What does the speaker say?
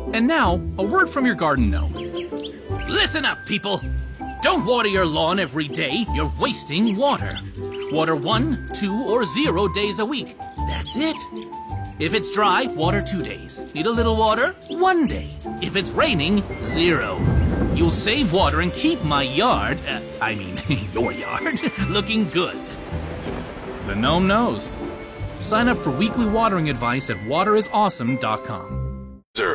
And now, a word from your garden gnome. Listen up, people. Don't water your lawn every day. You're wasting water. Water 1, 2, or 0 days a week. That's it. If it's dry, water 2 days. Need a little water? 1 day. If it's raining, 0. You'll save water and keep my yard, your yard, looking good. The gnome knows. Sign up for weekly watering advice at waterisawesome.com.